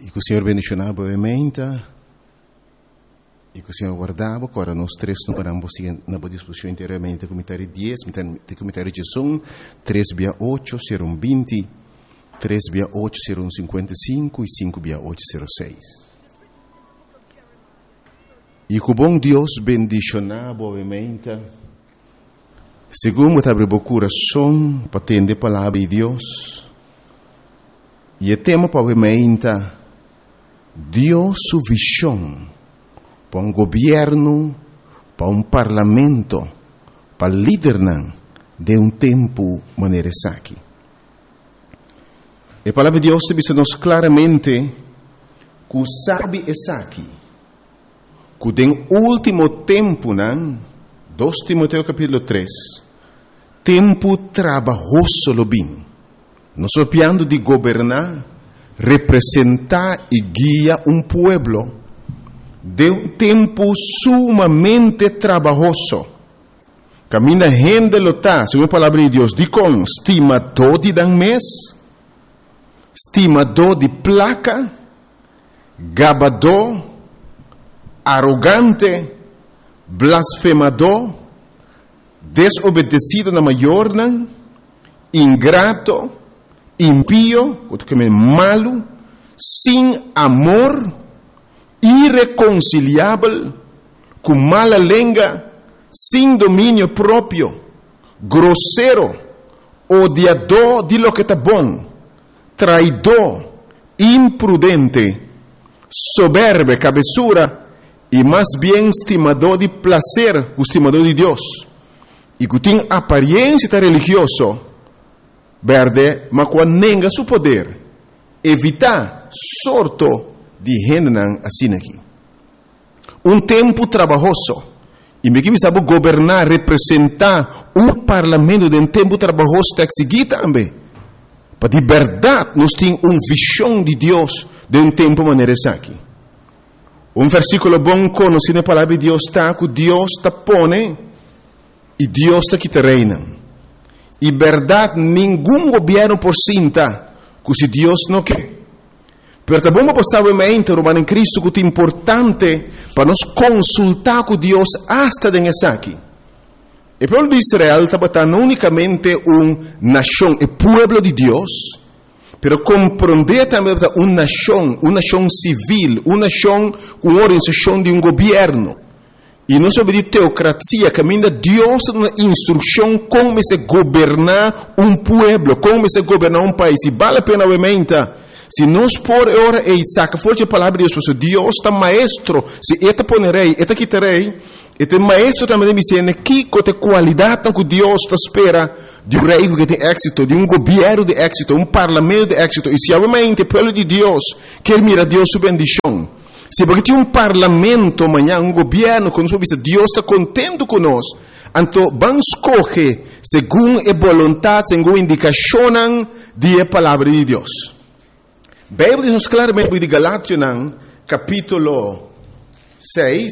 que o Senhor bendicionava obviamente, e que o Senhor guardava, agora nós três não paramos na discussão inteiramente, comentário 10, comentário de som, 3/8, serão 20, 3/8 serão 55 e 5/8 serão 6. E que o bom Deus bendicionava obviamente, segundo abre o coração para atender a palavra de Deus, e o tema obviamente, Deus sua visão para um governo, para um parlamento, para liderar de um tempo maneira aqui. A palavra de Deus diz-nos claramente que o sabe é aqui, que no último tempo, 2 Timoteo capítulo 3, tempo trabalhoso lo bem. Nós estamos de governar, representar e guiar um pueblo de um tempo sumamente trabalhoso. Camina gente lota, segundo a palavra de Deus, de com estimador de dan mês, estimador de placa, gabador, arrogante, blasfemador, desobedecido na maior, ingrato, impío, malo, sem amor, irreconciliável, com mala língua, sem domínio próprio, grosseiro, odiador de lo que está bom, traidor, imprudente, soberbo, cabeçura, e mais bem estimador de prazer, estimador de Deus, e que tem aparência religiosa, verdade, mas quando nega seu poder, evitar sorto de gente assim aqui. Um tempo trabalhoso. E me que sabe governar, representar um parlamento de um tempo trabalhoso está seguir também. Para de verdade, nós temos uma visão de Deus de um tempo maneira aqui. Um versículo bom conhecido na palavra de Deus está que Deus está pone e Deus está que te reina. E verdade, nenhum governo por cinta que se Deus não quer. Pero também vamos passar em Cristo que é importante para nós consultar com Deus hasta dentro aqui. O povo de Israel estava não unicamente uma nação, o povo de Deus, pero compreender também uma nação civil, uma nação com organização de um governo. E não sobre de teocracia, caminha Deus uma instrução como se governar um povo, como se governar um país. E vale a pena, obviamente, se nós por hora e saca forte a palavra de Deus, Deus está maestro, se eta ponerei, eta quitarei, eta maestro também me ensina que tem qualidade que Deus está espera de um rei que tem êxito, de um governo de êxito, um parlamento de êxito. E se obviamente o povo de Deus quer mirar Deus sua bendição, se porque tem um parlamento amanhã, um governo, quando Deus está contente conosco, então vamos escolher segundo a vontade, segundo a indicação da palavra de Deus. A Bíblia diz claramente de Galátias, capítulo 6,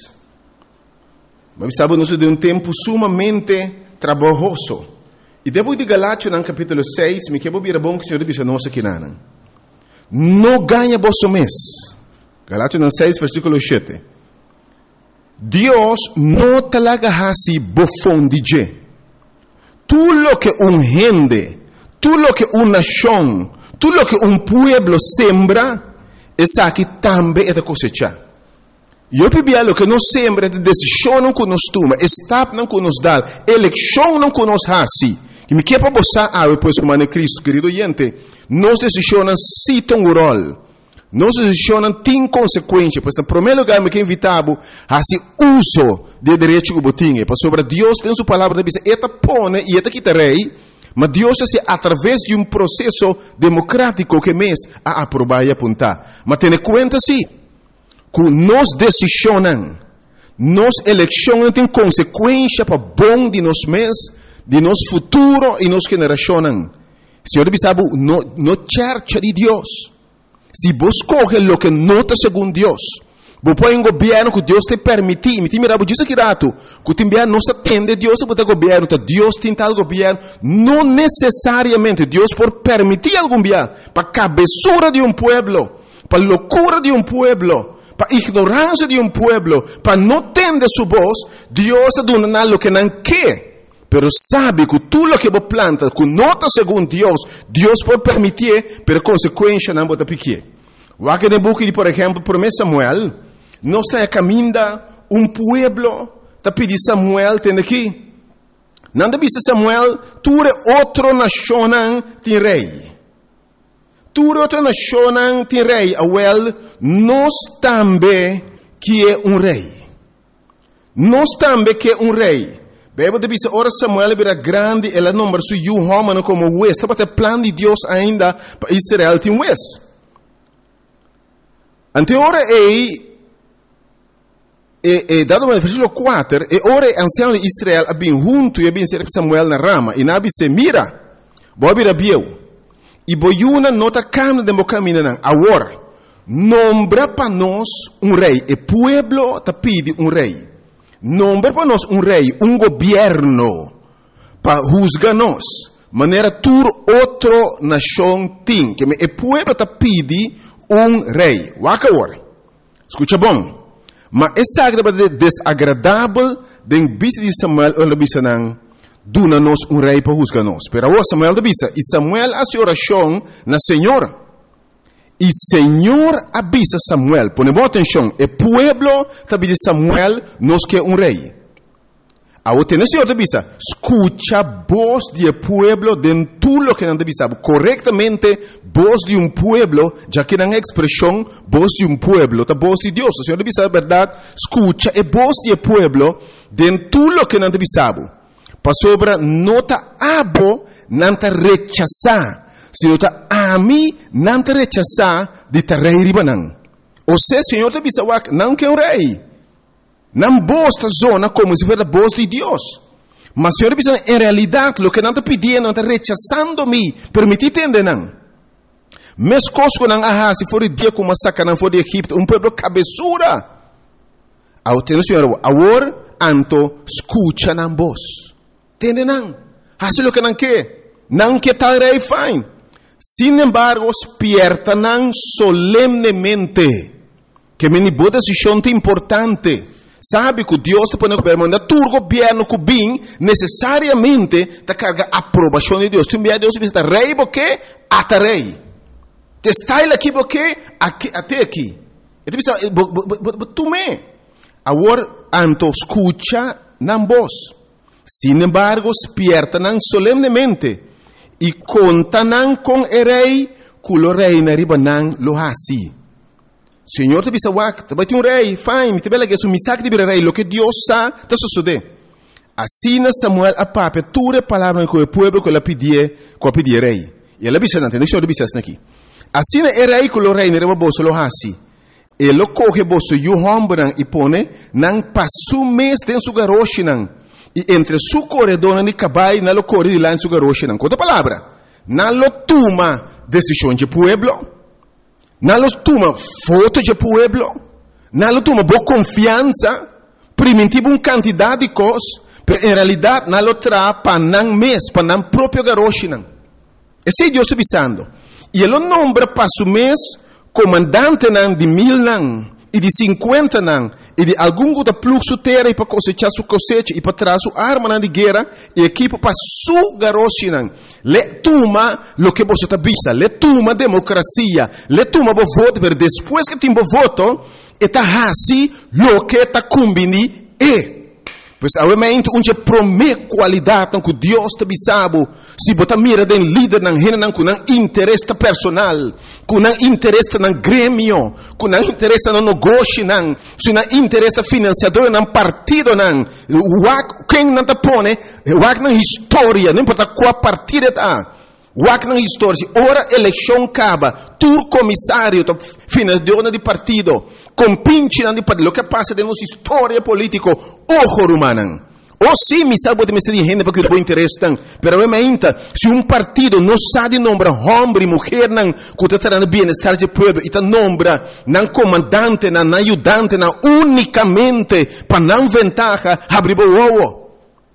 mas sabemos de um tempo sumamente trabalhoso. E depois de Galátias, capítulo 6, me quero vir bom que o Senhor diz a nós aqui, não ganha vosso mês. Galátias 6, versículo 7. Deus não talaga hasi bofão de je. Tudo lo que gente, tudo lo que nação, tudo lo que pueblo sembra, essa aqui também é da cosecha. E eu pedi lo que nós sembra, de decisão não que nos toma, estado não que nos dá, eleição não que nos hasi. E me quer para você, depois como é Cristo, querido gente, nós decisões se tem um rol. Nós decisões têm consequências, pois, no primeiro lugar, me quer invitar a se uso de direito que botinha, para sobre Deus tem sua palavra, diz, eta pone e eta quitarei, mas Deus é através de um processo democrático que mês a aprovar e apontar. Mas tenha conta sim, que nós decisões, nós eleições têm consequência para bom de nós mês, de nosso futuro e nossa geração. Senhor, sabe, no church de Deus. Se você coge o que não está segundo Deus, você põe um governo que Deus te permite, me mira, diz aqui rato, que o governo não se atende a Deus, porque o governo, Deus tem tal governo, não necessariamente Deus por permitir algum governo, para a cabeçura de um pueblo, para loucura de pueblo, para ignorancia de pueblo, para no tener su voz, Dios está dando lo que no quiere. Pero sabe que tú lo que vos plantas, que no está según Dios puede permitir, pero consecuencia no te pique. Aquí en el book, por ejemplo, por Samuel, no se caminda pueblo, te pide Samuel, tiene aquí. Nada dice Samuel, tú eres otra nación, ti rey. Tú eres otra nación, ti rey, abuel, nos también que un rey. Nos también que un rey. Bijbel dice, ora Samuel era grande, ela nombra su homem como juez. Estava até plano de Deus ainda para Israel tem juez. Ante ora dado no versículo 4, ora ancião de Israel abin junto e abin ser Samuel na rama. E nabi se mira, boa bira bieu. E boiuna nota câmara de caminho não. Agora, nombra para nós rei. E pueblo te pide rei. Nombra para nós rei, governo, para juzgar-nos. Maneira tur outro nação tem. Que o povo te pede rei. Waka agora. Escuta bom. Mas essa é desagradável de vista de Samuel, ou de não, duna-nos rei para juzgar-nos. Pero agora Samuel de vista, e Samuel hace oração na Senhora. E Senhor avisa Samuel, ponemos atenção, o pueblo também de Samuel nos quer rei. Agora o Senhor avisa, escucha a voz do pueblo de tudo o que não avisa. Corretamente, voz de pueblo, já que não é expressão, voz de pueblo, a voz de Deus. O Senhor avisa a verdade, escucha a voz do pueblo de tudo o que não avisa. Para sobre, nota abo, não te rechazar. Se eu a mim não te rechazar de te rei ribanan. Ou seja, Senhor te avisa, não quer rei. Não bosta zona como se fosse a voz de Deus. Mas Senhor avisa, em realidade, o que não te pedindo, não te rechazando-me, permitir entender não. Mes coisas que não há, se for o dia como saca, não for de Egipto, pueblo cabeçura. Ao ter o Senhor, agora, anto, escucha na voz. Entende não? Faz o que não quer. Não quer tal rei, fine. Sin embargo, despiertan solemnemente que me boa decisão importante. Sabe que Deus te põe no governo, mas tu governo que bem necessariamente te carga a aprovação de Deus. Tu envia Deus e diz, rei, porque até rei. Te está aqui, porque até aqui. E tu diz, tu me. Agora, anto escucha na voz. Sin embargo, despiertan solemnemente. E contanan com o rei, culo rei na ribanan lo hasi. Senhor te bisa wak, te bati rei, fine, te bela que misak de rei, lo que Deus sa, te sucede. Assim Samuel a pape, ture palavra com o povo que la pedia rei. E ela bisa nante, deixa eu bisa aqui. Assim o rei culo rei na riba boso lo hasi. E lo coge boso yu hombran e pone, nan pasu mes den su garoshinan. E entre su corredor e cabai na lo corre de lá em su garoche não. Quanta palavra? Na lo toma decisão de pueblo, na lo toma foto de pueblo, na lo toma boa confiança, primitivo candidato de coisas, mas em realidade na lo tra para não mês, para não próprio garoche não. Esse é Deus te avisando. E ele nombra para su mês comandante não de 1000 não. E de 50 não, e de algum da fluxo terra e para cosechar sua cosecha e para trazer sua arma de guerra e equipo para su garoche não. Le toma lo que você está vista, le toma democracia, le toma o voto, mas depois que tem o voto, está assim lo que está combini e. Pois obviamente onde promete qualidade que Deus te bisabo, se botar mira den líder não rena com interesse personal, com interesse no grêmio, com interesse no negócio não, se não interesse financiador não partido não, quem não te põe, na história, não importa qual partido está. Wak na história, ora eleição acaba, tur comissário, financiador de partido, compinche de partido, o que passa de nossa história política, ojo rumanan. Ou sim, me sabe de me ser gente porque eu interesse tan, pero obviamente, se partido não sabe nombrar homem e mulher não, que está trazendo bem-estar do povo, e nombra não comandante, não ajudante, não unicamente para não ventaja, abrir o ovo.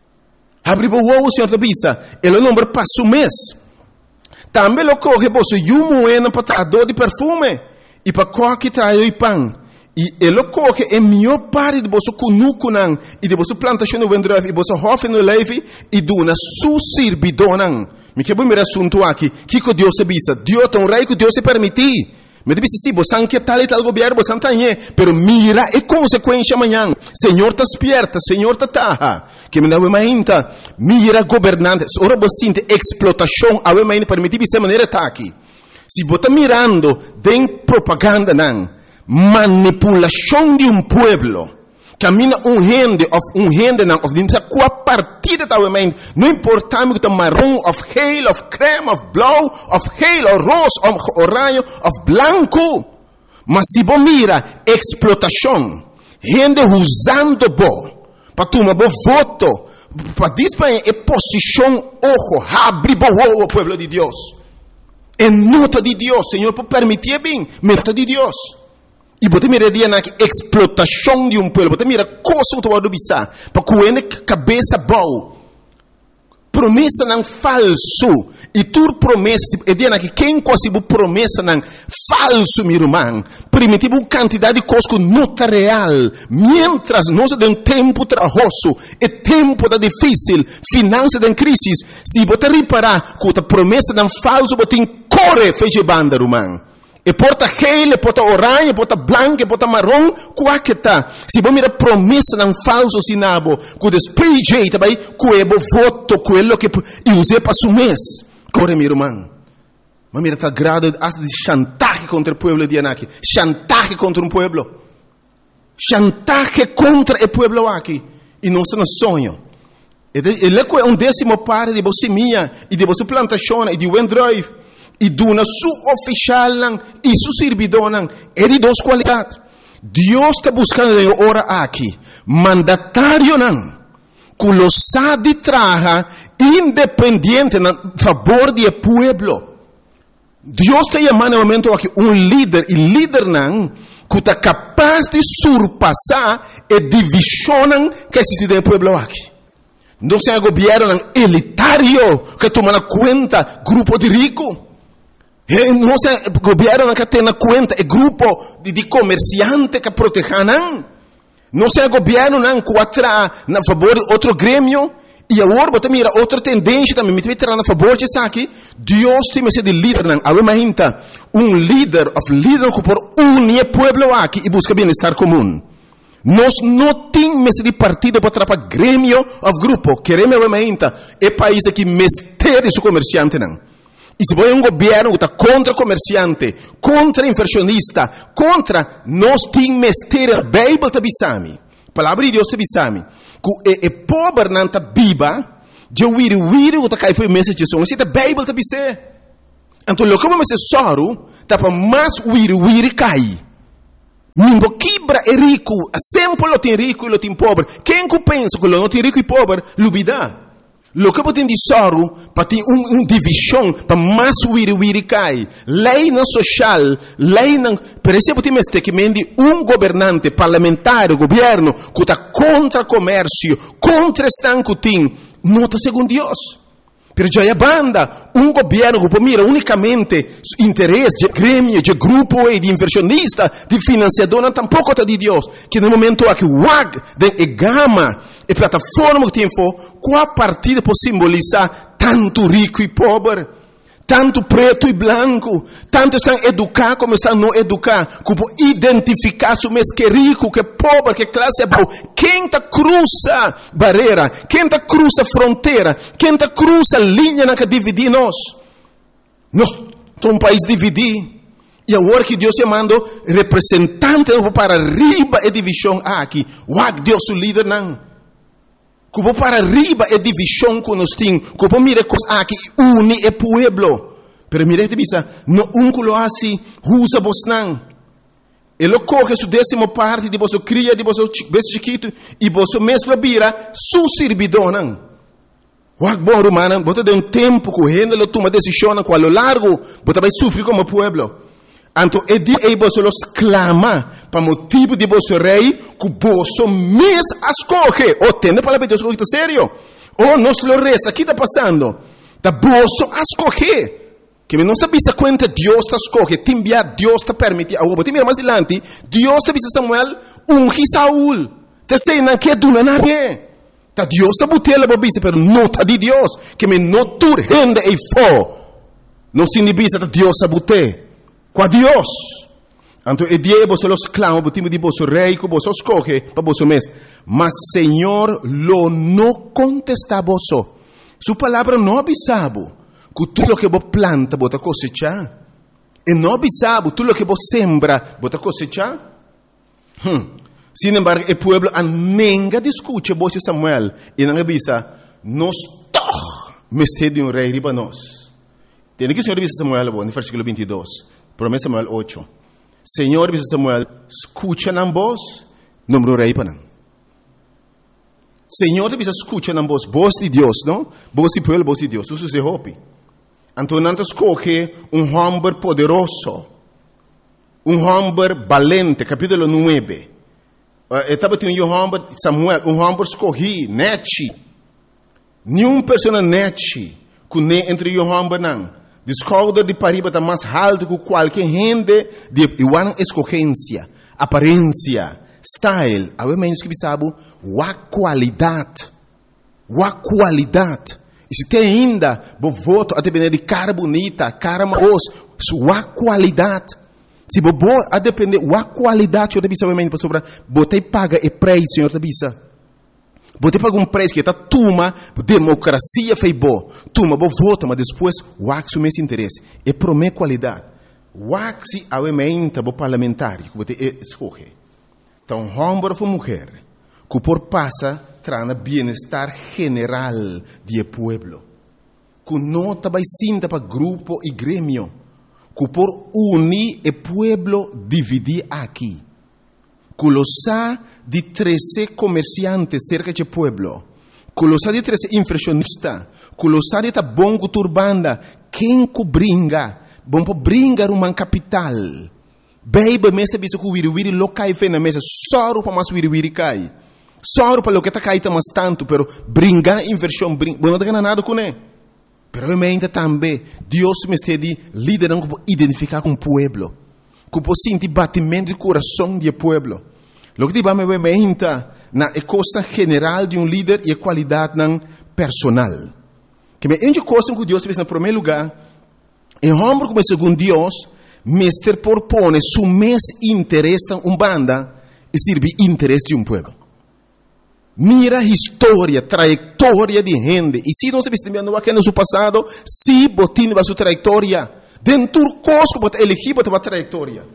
Abrir o ovo, senhor da bisa, ele nombra passo mês. Também lo coge você e moeda para dor de perfume. e para coque trai o pão. E ele coge a melhor parte de você cunucunan e de você plantação no vendrove e você hofe no leve e duna su sirbidonan. Me que bom assunto aqui. Que Deus se bisa? Deus tem um rei que Deus se permitir. Me disse sim, você não quer tal e tal governo, você não tem, pero mira a consequência amanhã. Senhor está esperta, Senhor está taha. Que me dá uma ainda, mira governantes, ora você tem explotação, a uma ainda permitir dessa maneira tá aqui. Se você está mirando, tem propaganda não, manipulação de pueblo. Camina gente não, of dimsa qua partida da uma não importa me que marrom, of geel, of creme, of blauw, of geel, of roze, of oranje, of blanco. Mas se você mira explotação, gente usando para tomar voto, para disparar a posição, ojo, abre o pueblo de Deus. É nota de Deus, Senhor, por permitir bem, nota de Deus. E você mira na explotação de pueblo, você mira coisa que você bisa, para que cabeça boa. Promessa não falso. E tu promessa, e dia que quem quase promessa não falso, meu irmão. Primitivo quantidade de coisas que não está real. Mientras nós temos tempo trabalhoso, e tempo da difícil, finanças da crise, se você reparar que a promessa não falso, você corre feche banda, irmão. E porta gel, e porta orange, e porta branco, e porta marrom, qual que tá? Se você mira promessa não falso sinabo, que despeje também, que é voto, quello que use para su mês. Corre, meu irmão. Mas mira, tá grado de chantaje contra o pueblo de Anaki. Chantaje contra pueblo. Chantaje contra o pueblo aqui. E não se nos sonho. Ele é décimo parte de você minha, e de você plantação, e de wendrive. E duna su oficial e su servidor é de duas qualidades. Deus está buscando ora aqui mandatário que lo sabe traja independente na favor do pueblo. Deus está chamando no momento aqui líder, e líder que está capaz de surpassar a divisão que existe no pueblo aqui. Não é governo elitário que toma conta grupo de ricos. Não é governo que tem na conta, é grupo de comerciantes que protegem. Não é governo que atra na favor de outro grêmio. E agora você mira outra tendência também, me vai tirar na favor de isso aqui. Deus tem esse de líder, imagina líder que por unir o povo aqui e busca bem-estar comum. Nós não temos esse de partido para atrapalhar grêmio ou grupo. Queremos imagina é país que mestre seu comerciante E se você governo que está contra comerciante, contra inversionista, contra nós temos mestre, a Bíblia está bisami. A palavra de Deus está bisami. Que é pobre não está viva, de wiri que está caindo foi mensagem de som. Se a Bíblia está bisami. Então, o que vamos dizer soro, está para mais wiri cai. Ninguém quebra é rico, sempre lo tem rico e lo tem pobre. Quem que pensa que lo não tem rico e pobre, lubida. Lo que pode dizer para ter divisão, para mais wiri cai. Lei na social, lei na... Per exemplo, tem que mendi governante parlamentar, governo, que está contra comércio, contra estanco tem, não está segundo Deus. Per já a banda, governo que mira unicamente interesse de grêmio, de grupo e de inversionista, de financiador, tampouco está de Deus. Que no momento aqui, de gama e plataforma que tem qual partida pode simbolizar tanto rico e pobre, tanto preto e branco, tanto estão educados como estão não educados, que pode identificar se mês que é rico, que é pobre, que classe é boa. Quem está cruza barreira, quem está cruza fronteira, quem está cruza linha que divide nós. Nós somos um país dividido. E agora que Deus está mandando representante para arriba a divisão aqui, Deus o líder não. Que para arriba é divisão que nós temos. Que mira coisas aqui, une o pueblo. Pero mira que bisa, no que lo assim, usa vos não. Ele coge sua décima parte de vosso cria, de vosso bebê chiquito, e vosso mesmo vira su servidor não. Bom romano, você tem tempo que gente lo toma decisão com a lo largo, você vai sofrer como pueblo. Então, é dia que você los clama para motivo de vosso rei, que você mesmo escolhe. Ou tem a palavra de Deus, sério? Ou nós lo resta, o que está passando? Da você escolhe. Que não está vista cuenta Dios está escoge, timbia Dios está permite, agora te mira mais adiante, Dios está vista Samuel, ungi Saúl, te sei não que do nadie. Ta Dios está botella babisa, pero não tá de Dios, que me não tur rende e fo. Não se inibisa ta Dios está bote. Qua Dios. Anto e die vos los clamo, botimo di vos rei, que vos escoge, pa vos mes. Mas Señor lo no contesta vosso. Su palabra no avisabo. Que tudo lo que vos planta, vos cosechar. E não avisabo, tudo lo que vos sembra, vos cosechar. Sin embargo, el pueblo anenga discute vos Samuel. E não avisa, nos toch, mestre de rei riba nos. Tem que o Senhor avisa Samuel, no versículo 22. Promessa Samuel 8. Senhor avisa Samuel, escucha nam vos, número rei para não. Senhor avisa, escucha nam vos, voz de Deus, não? Voz de pueblo, voz de Deus. Isso se hopi. Então, escoge homem poderoso, homem valente, capítulo 9. Estava tendo homem, Samuel, homem escolhi, neti. Nenhuma pessoa neti, que nem entre homem não. Descobre de pariba está mais alto que qualquer gente de igual escolhência, aparência, style. A menos que sabe, a qualidade. E se tem ainda, vou voto a depender de cara bonita, cara maos, sua qualidade. Se vou a depender da qualidade, eu devo saber sobre, botei paga e preço, senhor devisa. Botei paga preço que está tuma, democracia fez bom, tuma, vou voto, mas depois, o meu interesse. E para minha qualidade, o se a emenda, vou parlamentar, que botei escolher. Então, homem ou mulher, que por passa, traz bem-estar general do pueblo. Que não está sinta para grupo e grêmio. Que por unir o pueblo dividir aqui. Que lo sa de 13 comerciantes cerca do pueblo. Que lo sa de 13 inflacionistas. Que lo sa de ta bongo turbanda. Quem que bringa? Bom para bringar uma capital. Beiba mesta bisa que wiri lo cai fe na mesa. Só para mais wiri cai. Só para o que está caindo mais tanto, pero brincar inversão, não tem nada com ele. Pero eu me também, Deus me está de liderando para identificar com o pueblo, que para sentir batimento do coração do pueblo. Lo que eu me na coisa general de líder e a qualidade personal. Que me ente coisa que Deus fez no primeiro lugar, e homem como segundo Deus, mestre propõe su mes interesse em banda e serve interesse de pueblo. Mira a história, trajetória de gente. E se não se vestindo aqui no seu passado, se botin a sua trajetória, dentro do cosco, bota elegir, bota a trajetória.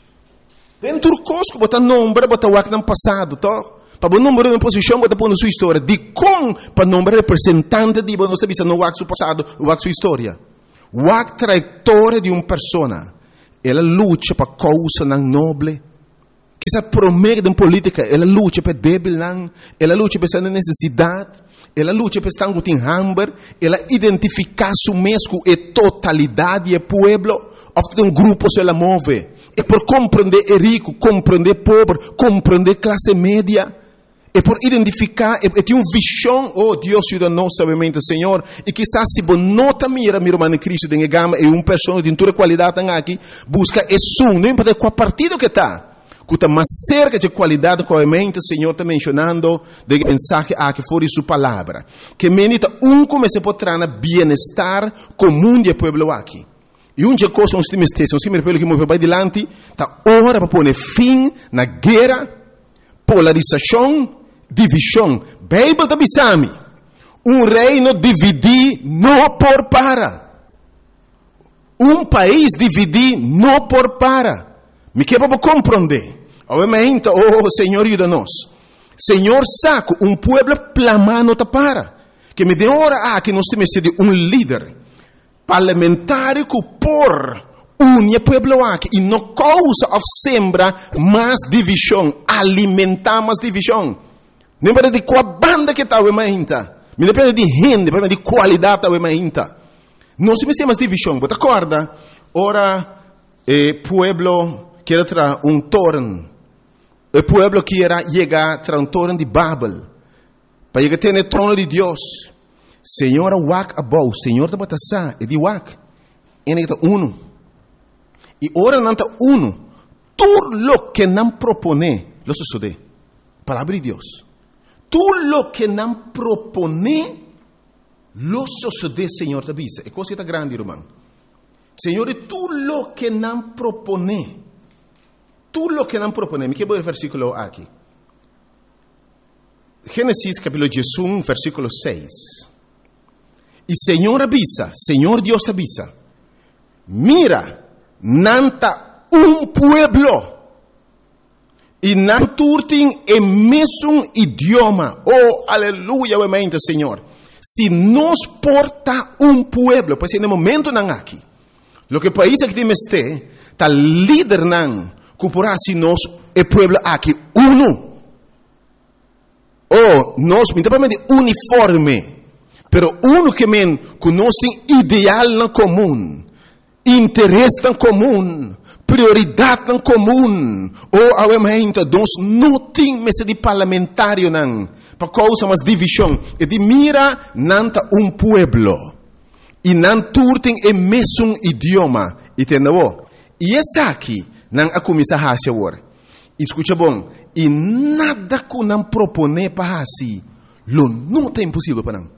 Dentro do cosco, bota nome, bota o no passado, tá? Para o número de posição, bota a sua história. De como, para o número representante de você, você vista no seu passado, o sua história. A trajetória de uma pessoa, ela luta para causa não nobre. Essa promessa em política, ela luta para débil, ela luta para essa necessidade, ela luta para estar com hambre, ela identifica su mesmo e totalidade do pueblo, ou grupo se ela move. É por compreender o rico, compreender o pobre, compreender a classe média, é por identificar, é ter uma visão, oh Deus ajuda-nos, sabemente, Senhor, e quizás se você não mira, meu irmão em Cristo, tem gama, é uma pessoa de toda qualidade aqui, busca isso, não importa qual partido que está. Que está mais cerca de qualidade, comente, o Senhor está mencionando de mensagem que foi sua palavra. Que menita comece a trazer bem-estar comum do povo aqui. E uma coisa, os times que movem para adiante, está hora para pôr fim na guerra, polarização, divisão. Bíblia está bisami. Reino dividir não por para. País dividir não por para. Me quer para compreender. Obviamente, oh Senhor, ajuda-nos. Senhor, saco, pueblo plamando te para. Que me dê hora que nós temos de líder parlamentar que por unir pueblo aqui e não causa ou sembra mais divisão, alimentar mais divisão. Não depende de qual banda que está, me depende de gente, depende de qualidade, nós temos mais divisão. Você acorda? Ora, pueblo quer trazer torno. O pueblo quer chegar a torno de Babel. Para chegar a ter o trono de Deus. Senhor, wak abou. Senhor, te batasa. E de wak. en está uno. Y ahora no está uno. Todo lo que nos propone, lo sucede. Palabra de Dios. Todo lo que nos propone, lo sucede, Señor, te avisa. Es cosa grande, hermano. Señor, todo lo que nos propone. Todo lo que nos propone. Me quiero ver el versículo aquí. Génesis capítulo 11, versículo 6. Y Señor avisa, Señor Dios avisa. Mira, nanta un pueblo. Y nanturtin en mesmo idioma. Oh, aleluya, obviamente, Señor. Si nos porta un pueblo, pues en el momento nan aquí. Lo que país que tiene este, tal líder nan, cupora si nos el pueblo aquí uno. Oh, nos, minimamente uniforme. Pero uno que men conoce ideal en común, interés en común, prioridade em comum, ou obviamente nós não temos de parlamentário não, para causa mais divisão, e de mira nanta pueblo, e não turtem o mesmo idioma, entendeu? E essa aqui, não a começar a fazer agora. Escuta bom, e nada que não propõe para assim, não é impossível para não.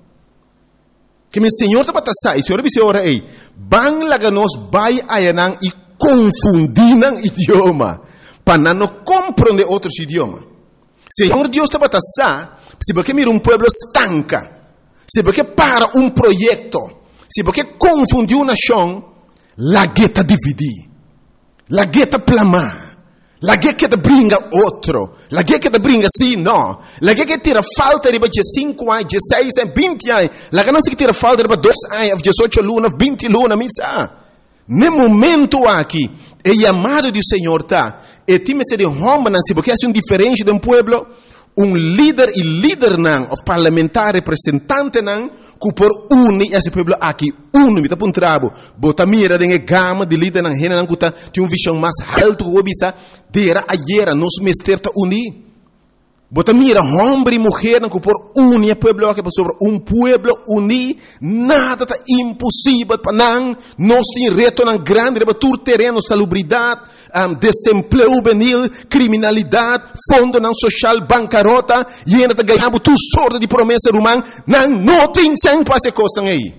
Que meu Senhor está para sair, Senhor disse ora aí, bang laga nós vai ayanang e confundindo idioma, para não compreender outros idiomas. Senhor Deus está para sair, se você mira pueblo estanca, se você para projeto, se você confundir uma nação, la gueta dividir, la gueta plamar. La guerra que brinca outro. La guerra que brinca sim, não. La guerra que tira falta de 5 anos, 16 anos, 20 anos. La guerra que tira falta de 2 anos, 18 lunas, 20 lunas, misa. No momento aqui, é chamado do Senhor, tá? E time se de homem, se porque é diferente de pueblo, líder e líder não, o parlamentar representante não, que por unir esse pueblo aqui, me tá puntrabo, bota mira de gama de líder não, rena não, que tem visão mais alto que o bisa, dera ayer, nos mester ta unir. Bota mira, homem e mulher não, que por unir o pueblo aqui, sobre pueblo unir, nada tá impossível para não, nós tem reto não grande, para tur terreno, salubridade, desemprego juvenil, criminalidade, fundo não social, bancarrota, e ainda ganhamos tu sorte de promessa humana, não tem sem passe coisa aí.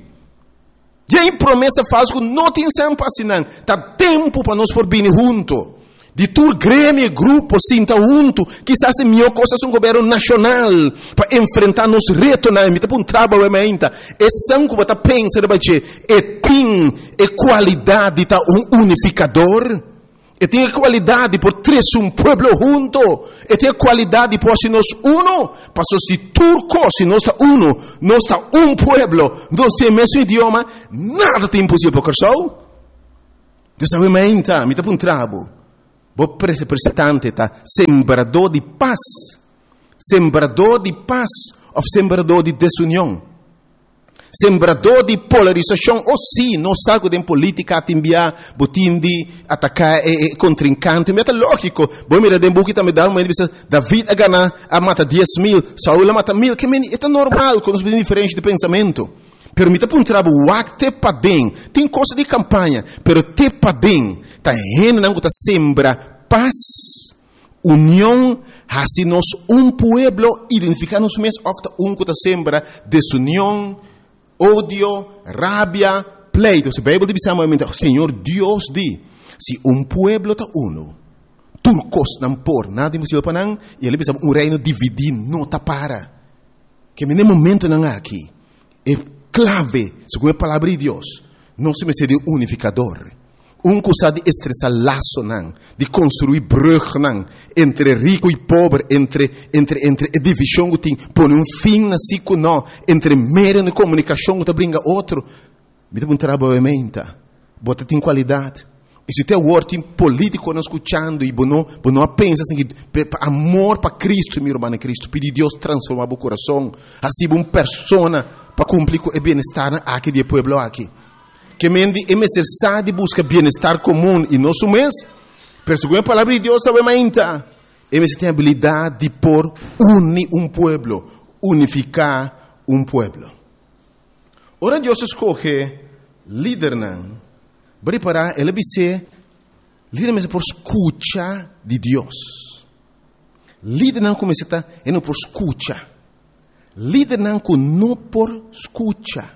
E aí promessa falsa que não tem sem passe não, tá tempo para nós por vir junto. De tur grêmio, grupo, sinta junto, quizás é melhor coisa um governo nacional para enfrentar nos retos na emita para trabalho ementa. É sangue que você pensa de baixo, tem qualidade de unificador. E tem a qualidade por três pueblo junto. E tem a qualidade por se nós uno. Passo se turco, se nós está uno, nós está pueblo, nós temos o mesmo idioma, nada tem impossível para o dessa ementa, me está para trabalho. Vou representante, tá? Sembrador de paz ou sembrador de desunião, sembrador de polarização, ou sim, não sabe de política a enviar, botindi, atacar contrincante, mas é lógico, vou mirar de buquita me dá uma entrevista, David a mata 10,000, Saul a mata 1,000, que é normal, quando nós diferentes de pensamento. Permita para trabalho, te padem, tem coisa de campanha, pero te padem, tá rena não tá sembra paz, união, assim nós pueblo identificar-nos mesmo, ofta que tá sembra desunião, ódio, rabia, pleito. Se a Bíblia dizamente, Senhor Deus diz, se pueblo tá uno, turcos não por nada impossível para não, e ele diz reino dividido não tá para, que no momento não aqui é clave, segundo a palavra de Deus, não se me de unificador. Coisa de estressar laço, não, de construir brug, não, entre rico e pobre, entre divisão que tem, pôr fim na cico, não, entre meio de comunicação que brinca outro. Me dá trabalho ementa, bota tem qualidade. E se tem word político não escutando e não pensa assim que amor para Cristo, meu irmão Cristo, pedir Deus transformar o coração, assim uma pessoa para cumprir o bem-estar aqui do povo aqui. Que mendi é necessário buscar bem-estar comum e nosso mês, pero segundo a palavra de Deus, obviamente, é necessário habilidade de por unir pueblo, unificar pueblo. Ora Deus escolhe líder não, Prepara, ele dice, líder por escucha de Dios. Líder não começa a por escucha. Líder não por escucha.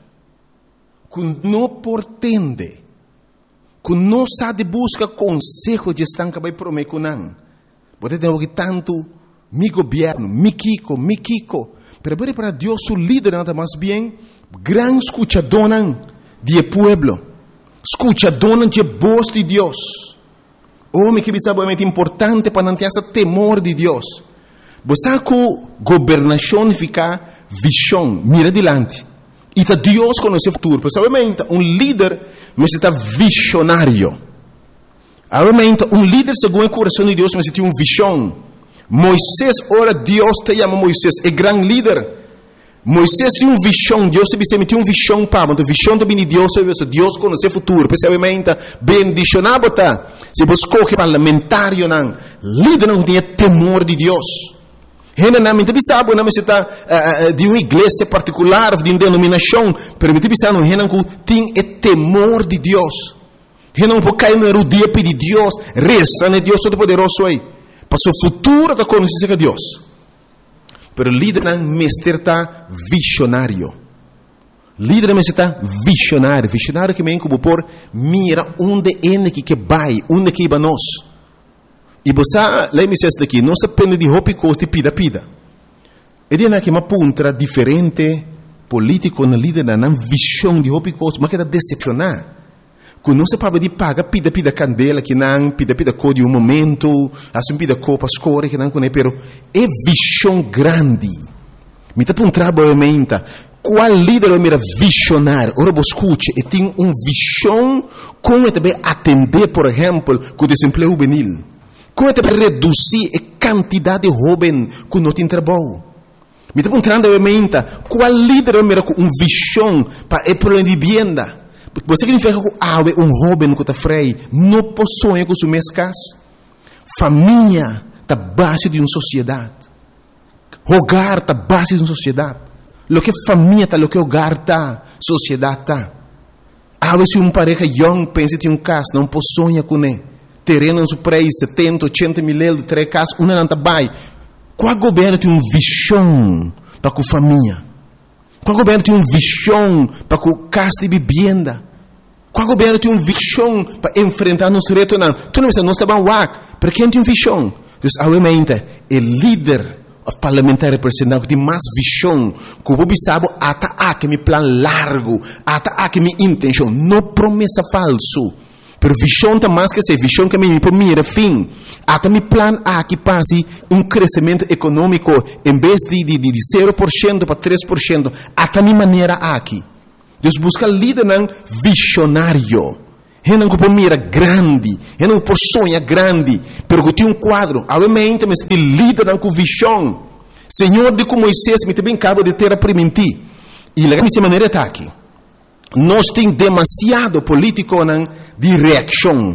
Não por tende. Não sabe busca consejo de estar que vai prometer com não. Você tem que tanto mi governo, mi Kiko. Pero para Deus o líder nada mais bem gran escuchador de pueblo. Escuchador de voz de Deus. Homem que é muito importante para não ter esse temor de Deus. Você que governação fica visão, mira adiante. E tá Deus conhece o futuro. Porque líder necessita visionário. Obviamente, líder segundo o coração de Deus necessita visão. Moisés, ora Deus te chama Moisés, é grande líder. Moisés tem visão, Deus te disse, tem visão para, então visão também de Deus, Deus conhece o futuro. Obviamente, bendicionado tá. Se você escolhe parlamentário, líder não tem temor de Deus. Generalmente, sabe, não necessita de uma igreja particular, de uma denominação, mas não tem temor de Deus. Não pode cair na rodia pedir Deus, reza, né? Deus todo-poderoso aí. Para o futuro, está conhecendo Deus. Mas o líder não está visionário. Líder não está visionário. Visionário que vem como por mira onde é que vai, onde que vai nós. E você, lembra-se daqui, não se depende de roupa e costa e pida. E de que uma ponta diferente, político, na líder, na visão de roupa e costa, mas que está decepcionar. Quando não se pode de paga, pida candela, que não, pida cor de momento, assim pida cor para escolher, que não, pero é visão grande. Me está um trabalho, qual líder é visionário? Ora, você escute, e tem visão, como também atender, por exemplo, com o desemprego juvenil. Como também reduzir a quantidade de jovens que não tem trabalho. Me está perguntando, qual líder é visão para o problema de vivienda? Você significa que jovem que está freio não possui com sua casa. Família está base de uma sociedade. Hogar está base de uma sociedade. Lo que família está, lo que hogar está, sociedade está. Se uma pareja young pensa em casa, não possui com ele. Terreno no seu preço, 70, 80 mil euros, 3 casas, uma não está bem. Qual governo tem uma visão para a família? Qual governo tem uma visão para a casa de vivenda? Qual governo tem uma visão para enfrentar nosso reto? Tu não está bem, para quem tem uma visão? Então, obviamente, o líder parlamentar representante tem mais visão, que o povo sabe, até me plano largo, até minha intenção, não promessa falso. Pero visão está mais que essa visão que me mira fim. Até me plano que passe crescimento econômico em vez de 0% para 3%. Até minha maneira aqui. Deus busca líder visionário. Não que mira grande, não por sonha grande, pero que tem quadro. Obviamente, mas tem líder com visão. Senhor, de como Moisés me também acaba de ter a permitir. E lá minha maneira está aqui. Nós temos demasiado político de reação.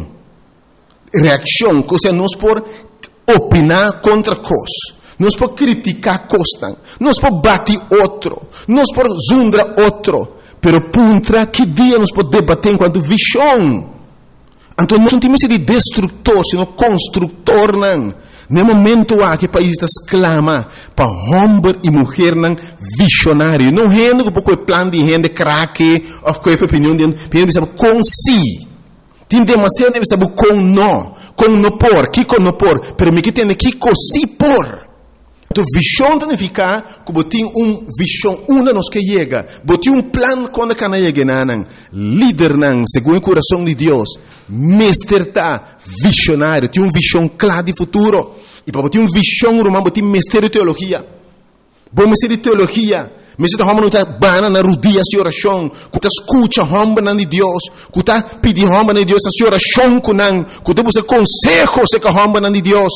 Reação, ou seja, nós por opinar contra coisas. Nós por criticar coisas. Nós por bater outro. Nós por zundar outro. Pero contra que dia nós podemos debater enquanto visão? Então nós não temos de destrutor, sino construtor. No momento que o país exclama para homem e mulher visionário. Não é um pouco de plano de gente craque, ou qualquer opinião de gente, com si. Tem demasiado de saber com não por, que com não por, pero me que tem que com si por. Então visão significa que tem visão uma nos que chega, tem plano quando que não chega, líder segundo o coração de Deus, mestre tá visionário, tem visão clara de futuro. E para ter visão romano, tem mestre de teologia. Bom mestre de teologia, mestre de homem não está bana na rodia de oração, que está escuta homem de Deus, que está pedindo homem de Deus a oração com não, que está buscando consejos com homem de Deus.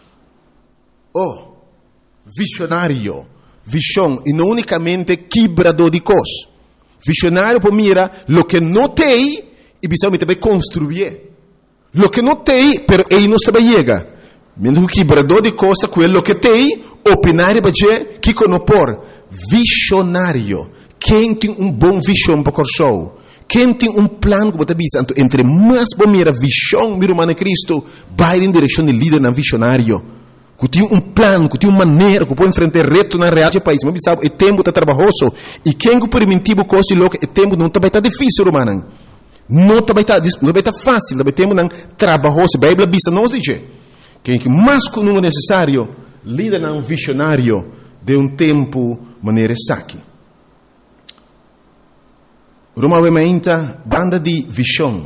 Visionário, visão, e não unicamente quebrador de coisas. Visionário para mira lo que não tem e precisa também construir. Lo que não tem, pero ele não também chega. Mesmo que quebrador de costa, quello que tem, opinar e que conopor. Visionário. Quem tem bom visão para o show? Quem tem plan que você visa, entre mais bom mira visão, mira humana Cristo, vai em direção de líder não visionário. Que tem plan, que tem maneira, que pode enfrentar reto na real do país. Mas sabe, o tempo está trabalhoso. E quem que permitivo coisa louca, o tempo não vai estar difícil, humana. Não vai estar fácil, vai tempo não trabalhoso. A Bíblia bisa nós diz. Quem que mais que não é necessário, líder não visionário de tempo maneira saque. Roma vementa banda de visão,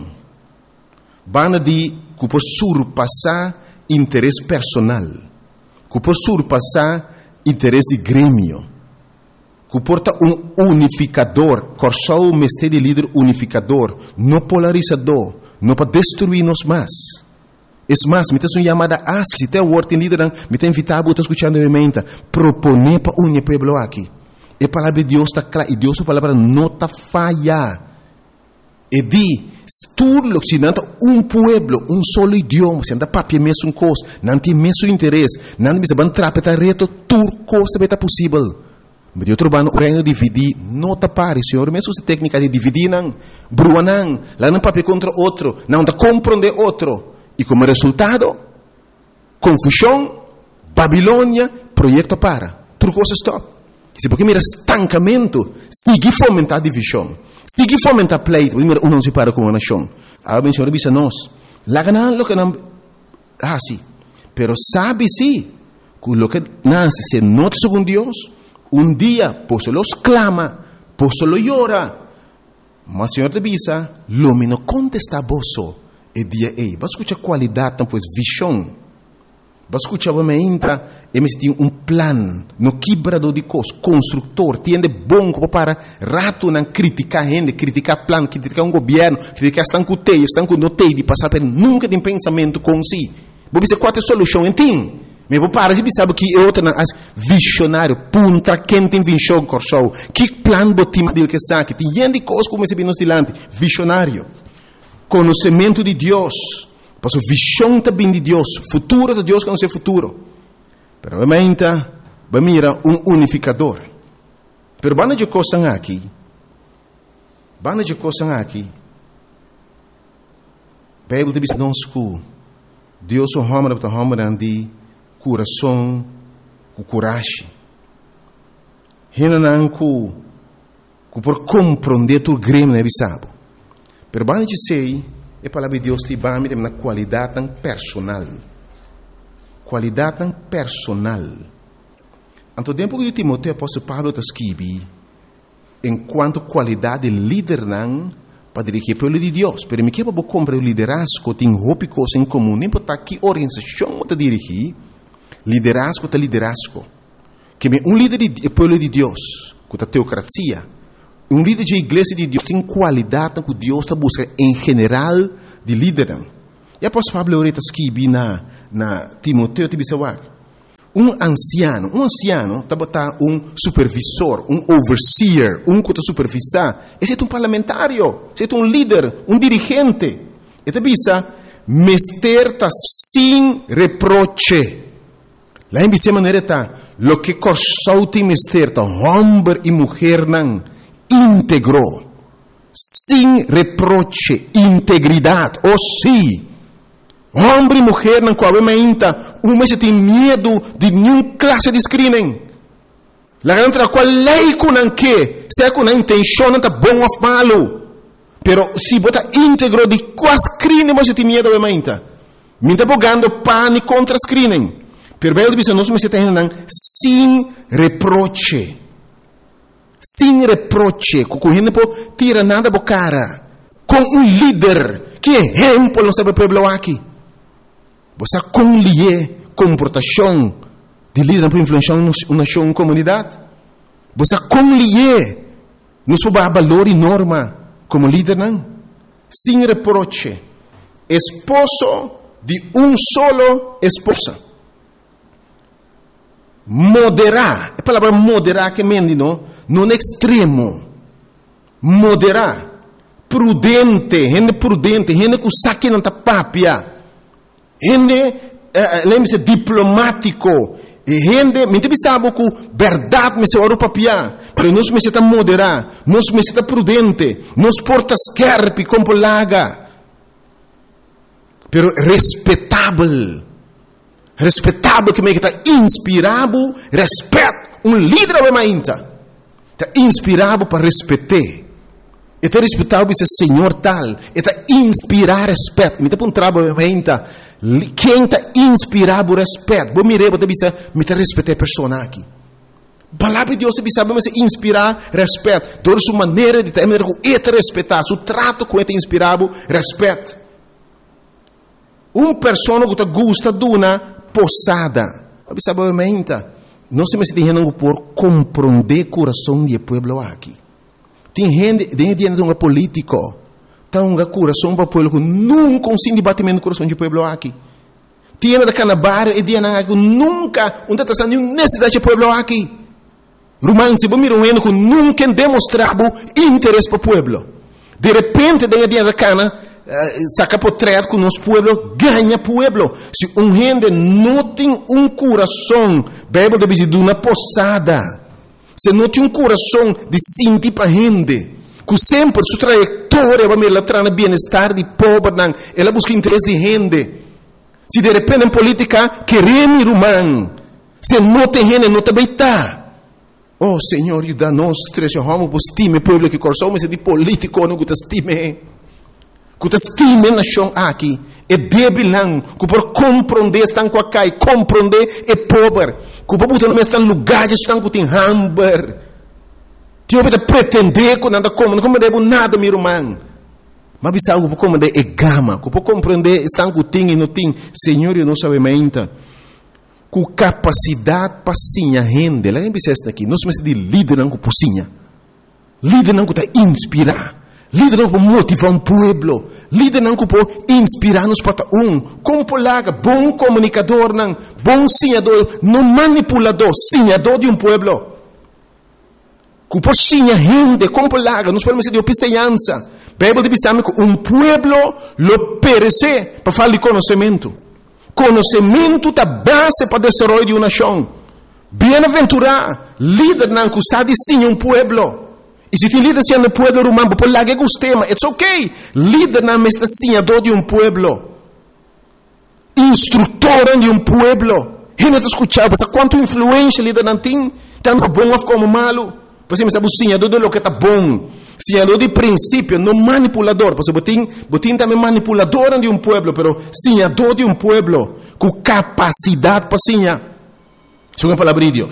banda de que por surpassar interesse personal, que por surpassar interesse de grêmio, que porta unificador, corsou o mestre de líder unificador, não polarizador, não para destruir-nos mais. É mais, me tem uma chamada se tem o word em líder, me tem invitado a escutar novamente, proponer para unir pueblo aqui. A palavra de Deus está clara, e Deus a palavra não está falha. E diz, tudo que se não pueblo, solo idioma, se anda papel mesmo coisa, não tem mesmo interesse, não tem mesmo trapetar reto, tudo coisa vai estar possível. Mas eu trabalho no reino de dividir, não está pare, senhor, mesmo se técnica de dividir, não, brua não, lá não papel contra outro, não está compreender outro. E como resultado, confusão, Babilônia, projeto para, tudo coisa stop. Se porque mira estancamento, seguir fomentar divisão, seguir fomentar pleito, mira não se para como nação. A bem senhor bisa nós, lá ganan lo que não assim, pero sabe sim, que lo que nasce se nota segundo Deus, dia posso los clama, posso lo llora, mas senhor te bisa, lo mino contesta boso, e dia ei, vas escuchar qualidade, então, pues visão. Vas escuchar me entra, eles têm plan, no quebrador de coisas, construtor, tiende bom para rato não criticar gente, criticar plan, criticar governo, criticar estão com teio, estão com notei de passar por nunca tem pensamento com si. Vou dizer qual é a solução, entende? Mas vou parar, se sabe que é outra visionário, punta quem tem visão corsou, que plan botim dele que sabe, tem gente coisas como esse bem nos dilante, visionário, conhecimento de Deus. Passo visão também de Deus, futuro de Deus que não é futuro. Pero obviamente, vai mirar unificador. Pero banda de coisas aqui, Bíblia diz nós que Deus é homem de coração, com coragem. Renan que por compreender tu grêmio não é bisabo. Pero banda de sei a palavra de Deus te vai me na qualidade tão personal. Qualidade tão personal. Anto tempo que Timoteo apóstolo Paulo está escrevendo, enquanto qualidade de líder não para dirigir o povo de Deus. Pero me quebra comprar o liderazgo, tem roupa coisa em comum, nem para que organização está dirigir, liderazgo está liderazgo. Que líder do povo de Deus, com a teocracia, líder de igreja de Deus tem qualidade que Deus está buscando em geral de líder. E após Pablo ahorita escreve na Timoteo te bisawak. Anciano está botar supervisor, overseer, que está supervisar. Esse é parlamentário, esse é líder, dirigente. E te bisa, mester está sem reproche. Lá em bisa maneira está, lo que corsou tem mester está, homem e mulher não, íntegro, sem reproche, integridade, sim. Homem e mulher não coabita, se tem medo de nenhuma classe de screening. La grande qual lei com que, se com a intenção não está bom ou malo, pero se bota íntegro de qual screening você tem medo de mainta. Me está bogando pane contra screening. Pero bem diz nós me tem sem reproche. Sem reproche, com gente não tira nada da cara, com líder que exemplo não sabe problema aqui. Você conlier comportação de líder para influenciar uma comunidade. Você conlier nos valor e norma como líder não. Sem reproche, esposo de solo esposa. Moderar, a palavra moderar que mendi não extremo. Moderar, prudente, gente que saque não tá papia. Lembre-se, diplomático, E gente, me sabe que verdade me se ora papia, pero nós me se ta moderar, nós me se ta prudente, nós porta scherpi como laga, pero respeitável que me está inspirado, respeito, líder é mais está inspirado para respeitar. Está respeitado esse Senhor tal, está inspirar respeito. Me está um trabalho quem está inspirado respeito. Vou mirar, vou dizer, me está respeitar a pessoa aqui. A palavra de Deus sabe me inspirar respeito. Toda sua maneira de ter respeitar, seu trato com ele inspirado respeito. Uma pessoa que gosta de uma posada, sabe não se me está por compreender o coração do povo aqui. Tem gente de um político, tem um coração para o povo que nunca um debatimento do coração do povo aqui. Tem da canabar e dia que nunca não está nenhuma necessidade do povo aqui. Romano se mira que nunca demonstrava interesse para o povo. De repente, dia da cana saca portrait com nosso povo, ganha povo. Se gente não tem um coração, Bíblia diz de uma posada. Se não tem um coração de sentir para a gente, que sempre sua trajetória vai me levar no bem-estar de pobre, ela busca interesse de gente. Se de repente em política queremos romano, se não tem gente, não também está. Oh Senhor, ajuda-nos, trechamos por estime, povo que coração, mas de político não que estime. Que estime na nação aqui, é débil não, que por compreender estão com a cai, compreender é pobre. Que o povo não está em lugares estão com hamburger. Tio pode pretender que nada como deve nada, meu irmão. Mas bisa que o compreender é gama, que o compreender estão com tem e não tem. Senhor, eu não sabe ainda. Com capacidade para sinha rende, lá em Bissesta aqui, nós somos de líder não com pocinha. Líder não que está inspirar. Líder não para motivar um povo. Líder não para inspirar-nos para como polaga, bom comunicador, não, bom sinhador, não manipulador, sinhador de um povo. Que por sinha rende, como polaga, nós podemos dizer de opicenhança. Bíblia diz que um povo lo perece para falar de conhecimento. Conhecimento é a base para o desenvolvimento de uma nação. Bem-aventurado, líder não que sabe sim um povo. E se tem líder sendo povo romano, por lá que gostei, mas it's okay. Líder não é senhador de um povo. Instrutor de um povo. Gente está escutando, mas quanto influência líder não tem, tanto bom como malo. Você me sabe o senhador de lo que está bom. Senhador de princípio, não manipulador. Você botin também manipulador de um povo, pero senhador de um povo, com capacidade para senhar. Isso é a palavra de Deus.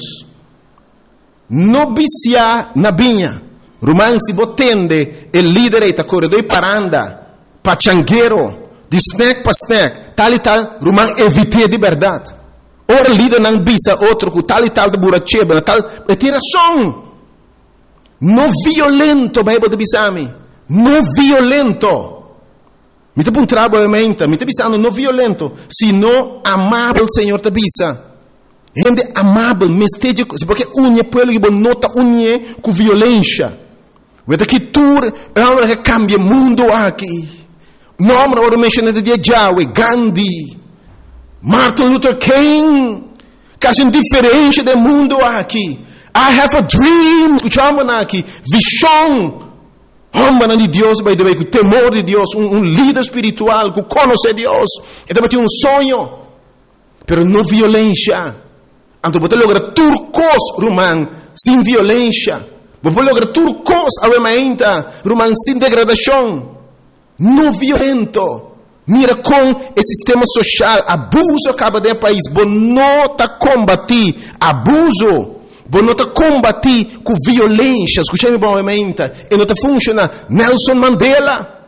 Não vicia na vinha. Romano se botende el líder está corredor paranda, pachangueiro, de snack para snack, tal e tal, Romano evite de verdade. Ora líder não bisa outro com tal e tal de buracheba, tal, é tiração. Não violento, Bíblia de bisami. Não violento. Me te um trabalho mente, me te bisando não violento, sino amável, Senhor te bisa. Gente amável, mesteja, porque unha pelo que nota unha com violência. Vede que tudo é uma que cambia o mundo aqui. Nome agora mencionado de Yahweh, Gandhi, Martin Luther King, que são diferentes do mundo aqui. I have a dream, escutamos aqui, visão. Homem de Deus, by the way, com temor de Deus, líder espiritual, que conhece Deus. Então tem sonho, pero não violência. Então você logra turcos, romano, sem violência. Você logra turcos, ainda, romano, sem degradação. Não violento. Mira com o sistema social, abuso acaba de país. Você não está combatir abuso. Você não está combatir com violência. Escutei-me bem, e não está funcionando. Nelson Mandela,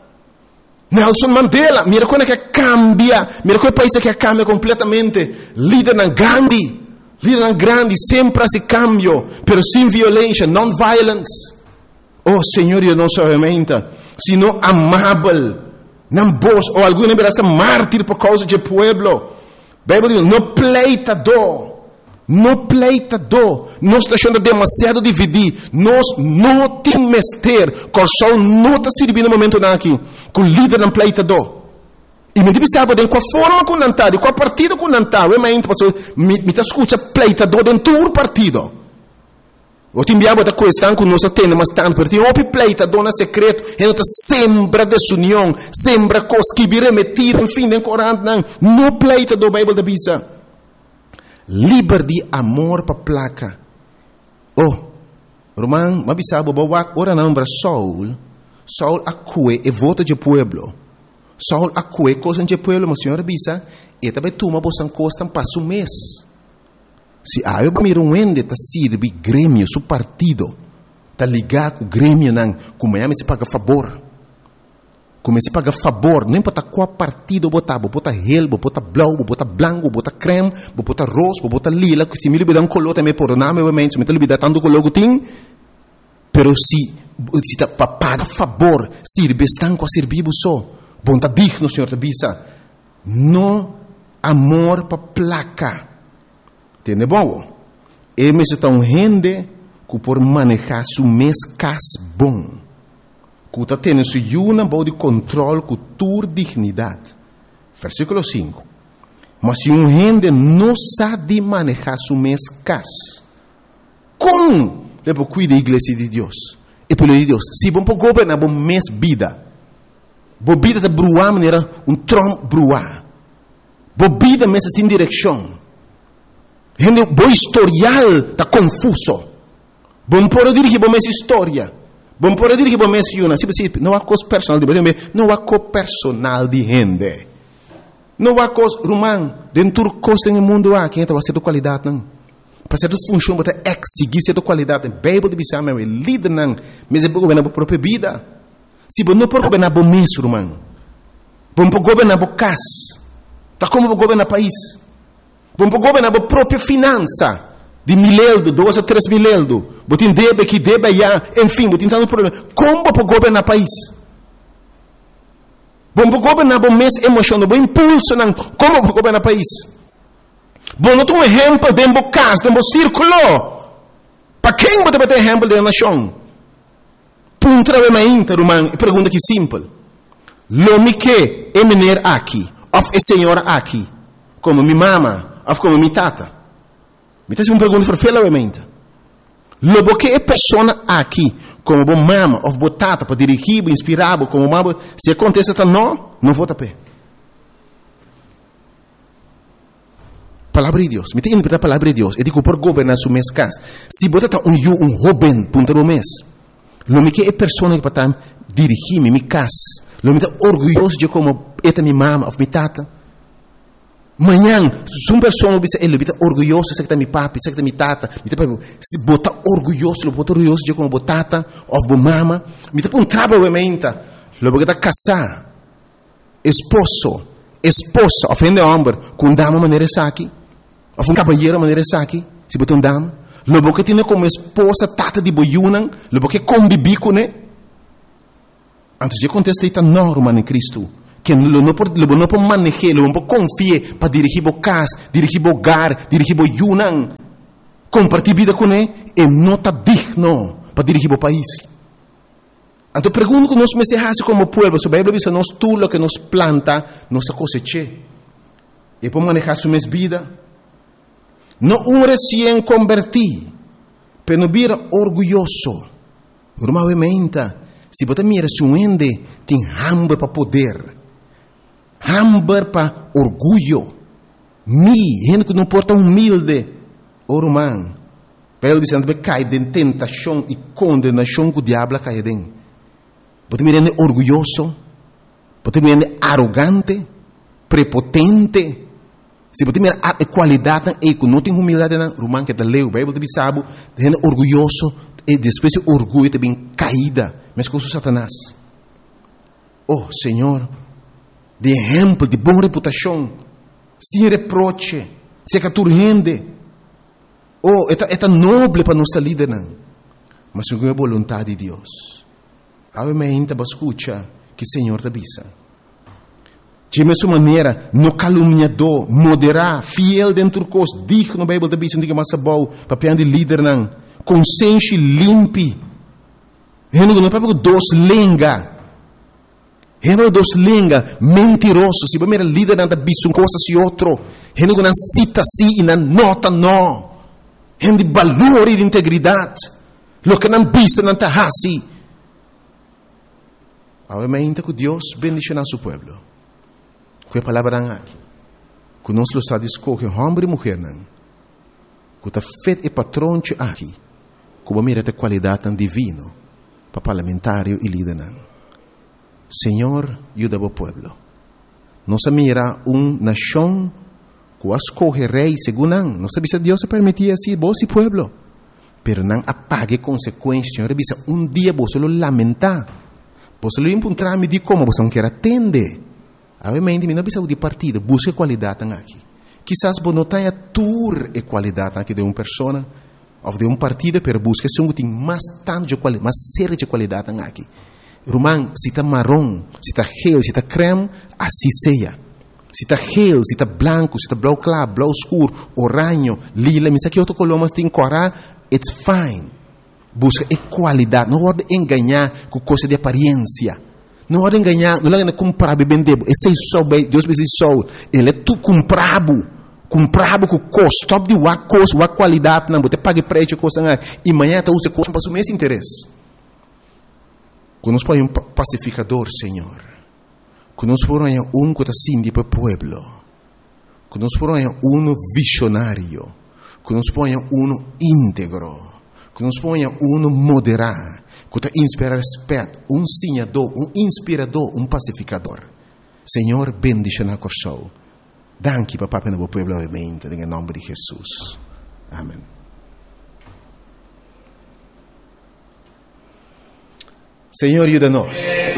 mira como é que cambia. Mira como é país que cambia completamente. Líder na Gandhi. Líder grande, sempre esse cambio, pero sem violência, non-violence. Oh, Senhor, eu não somente, sino amável, não vos, ou alguma vez mártir por causa do povo. Bíblia diz, não pleitador, nós estamos deixando demasiado dividir, nós não temos ter, coração não está servindo no momento aqui, com líder não pleitador. E me deve saber de qual forma que não está, de qual partido que não está. Eu me escuta pleitador dentro do partido. Eu te enviava da questão que nós temos bastante partido. Eu pleitador na secreto, e não sembra desunião, sembra coisas que virem metidas, enfim, em Corão, não pleitador Bíblia da Bisa. Liberdade, amor para placa. Oh, Roman, mas sabe, ora não para Saul acue e vota de pueblo. Saul acue coisa de pueblo, mas senhora bisa, e também toma bosan costan passo mês. Se eu miro ende tá sirve grêmio, su partido, tá ligado com o grêmio não, como se paga favor. Como se paga favor, não importa qual partido botar, bota relbo, bota blau, bota branco, bota creme, bota rosa, bota lila, se me libera color também por nome, obviamente, se me libera tanto color que tem, pero se tá paga favor, sirve estanco a servir só, bom tá digno, senhor Tabisa, no amor para placa, entende bom? E me se tá gente que por manejar su mês cas bom, que está tendo su yuna de controle com tua dignidade. Versículo 5. Mas se gente não sabe manejar su mês cas, como le pode cuidar da igreja de Deus? E pelo de Deus, se vamos governar bom mês vida, bom vida de bruar maneira trom bruar, bom vida mês sem direção, gente bom historial tá confuso, bom por dirigir bom mês história. Bom, por dizer que você menciona, não há coisa personal de não há coisa personal de gente. Não há coisa, Romão, dentro do coisa no mundo há, quem vai ser de qualidade, não. Para ser de função, para exigir ser de qualidade, Bíblia de Bissau, meu líder, não. Mas é para governar a própria vida. Se você não pode governar o mês, Romão, você pode governar o casa, tá como para governar o país. Você pode governar a própria finança. De 1.000 euros, 2 a 3 mil euros. Você deve que deve já, enfim, você tem um problema. Como para governar o país? Você pode governar o mês emocional, o impulso, não. Como para governar o país? Você não tem um exemplo dentro do caso, dentro do círculo. Para quem você vai ter exemplo da nação? Punta de uma interromã, pergunta que simples. Lo que é menino aqui, ou é senhora aqui, como minha mama, ou como minha tata. Me está uma pergunta verfelamente. Logo que é pessoa aqui, como bom mama, ou botata, para dirigir, inspirar, como mama, se acontece, não vou tapar. Palavra de Deus. Me tem que interpretar a palavra de Deus. Eu digo, por governar su mês casa. Se botata um jovem, punta no mês. Logo que é pessoa que para dirigir minha casa. Logo que é orgulhoso de como é minha mama, ou minha tata. Manhã, se uma pessoa ele está orgulhoso, sei que está minha papi, sei que está minha tata, se bota orgulhoso de como botata, ou mamama, me está um trabalho ementa, logo está casar, esposa, ofende homem, com dama maneira aqui, ou um cabalheiro maneira aqui, se bota dama, logo que tem como esposa tata de boiunan, logo que convive com ele, antes de contestar está norma em Cristo. Que não pode manejar, não pode confiar para dirigir o casa, dirigir o hogar, dirigir o yunan, compartilhar vida com ele, e não está digno para dirigir o país. Então, pergunto que nós me como povo, se a Bíblia diz, nós tudo o que nos planta, nós cosecha. E para manejar sua vida, não recém convertido, mas não vira orgulhoso. Normalmente, se você mira se ende, tem hambre para poder. Hambre para orgulho. Gente que não porta humilde. O romano. Pelo que cai de tentação e condenação que o diabo cai dentro. Pode me render orgulhoso. Pode me render arrogante. Prepotente. Se você me render qualidade e que não tem humildade, romano que está leu, Bíblia de Bissau, rende orgulhoso e depois o orgulho também caída. Mas com o Satanás. Oh, Senhor, de exemplo, de boa reputação, sem reproche, sem caturrende. Oh, é nobre para nossa líder, não. Mas segundo a vontade de Deus. Obviamente, para escutar que o Senhor te avisa. De mesma maneira, no caluniador, moderar, fiel dentro do cos, digno, a Bíblia te avisa, não diga mais bom, para de líder, não. Consciência limpe. Não é para dois lenga. Heno dos linga mentiroso, se você líder nada bisu coisa se outro, heno não cita si e não nota não, heno de valor e de integridade, lo que não bisa não tá hasi. Obviamente que Deus bendicionar seu povo. Que a palavra aqui, que nós lo está escolher homem e mulher não, que tá feito e patrão aqui, que vai mirar a qualidade tão divino para parlamentário e líder não. Senhor, ajuda o povo. Nós mira nação que escolhe rei segundo não. Não sabe se Deus permitia assim, vos e povo. Pero não apague consequências. Senhor, bisa dia você lo lamentar. Você lo encontrar me de como você não quer atender. Obviamente, não bisa de partido, busque qualidade aqui. Quizás você não tenha tour e qualidade aqui de uma pessoa ou de um partido, pero busque se tem mais tanto de qualidade, mais séria de qualidade aqui. Román, se está marrom, se está gel, se está creme, assim seja. Se está gel, se está branco, se está blau claro, blau escuro, oranho, lila, mas aqui outro color, mas tem cora, it's fine. Busca qualidade, não pode enganar com coisa de aparência. Não pode enganar, não pode comprar bem vender. Esse é só, Deus me diz só, ele é tu comprado com custo de uma coisa, uma qualidade, não, você paga preço, coisa, e amanhã você usa coisa para o mesmo interesse. Que nos põe pacificador, Senhor. Que nos põe que está sindi para o povo. Que nos põe visionário. Que nos põe íntegro. Que nos põe moderado. Que está inspira respeito. Sinhador, inspirador, pacificador. Senhor, bendice na corção. Danke, papá, para o povo, obviamente, em nome de Jesus. Amém. Senhor, ajuda-nos.